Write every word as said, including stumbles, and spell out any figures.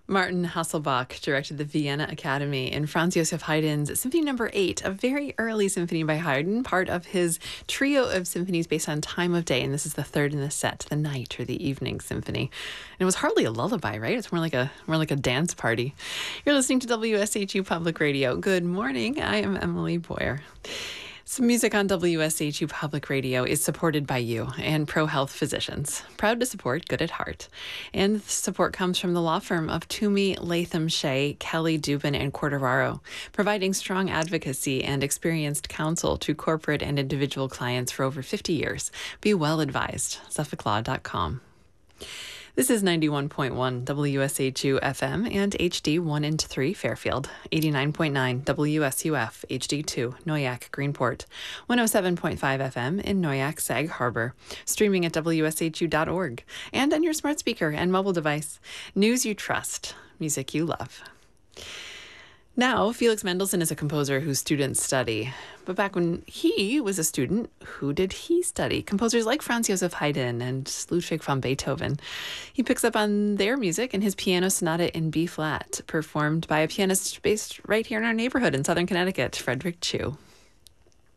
Martin Hasselbach directed the Vienna Academy in Franz Josef Haydn's Symphony Number Eight, a very early symphony by Haydn, part of his trio of symphonies based on time of day. And this is the third in the set, the night or the evening symphony. And it was hardly a lullaby, right? It's more like a more like a dance party. You're listening to W S H U Public Radio. Good morning. I am Emily Boyer. Some music on W S H U Public Radio is supported by you and ProHealth Physicians. Proud to support Good at Heart. And the support comes from the law firm of Toomey, Latham, Shea, Kelly, Dubin, and Corderaro, providing strong advocacy and experienced counsel to corporate and individual clients for over fifty years. Be well advised. Suffolk Law dot com. This is ninety-one point one W S H U F M and H D one and three Fairfield, eighty-nine point nine W S U F H D two Noyak Greenport, one oh seven point five F M in Noyak Sag Harbor, streaming at W S H U dot org, and on your smart speaker and mobile device. News you trust, music you love. Now, Felix Mendelssohn is a composer whose students study. But back when he was a student, who did he study? Composers like Franz Josef Haydn and Ludwig van Beethoven. He picks up on their music in his piano sonata in B-flat, performed by a pianist based right here in our neighborhood in Southern Connecticut, Frederick Chu.